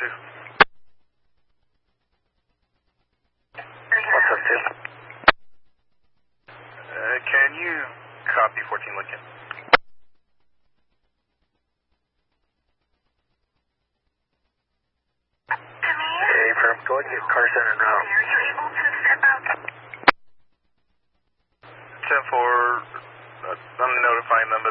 2. 172. Can you copy 14 Lincoln? Hey, firm, go ahead and get Carson en route. Are you able to step out? 10-4, I'm notifying them.